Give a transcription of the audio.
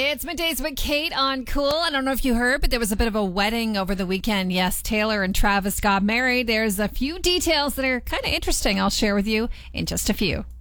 It's Middays with Kate on Cool. I don't know if you heard, but there was a bit of a wedding over the weekend. Yes, Taylor and Travis got married. There's a few details that are kind of interesting I'll share with you in just a few.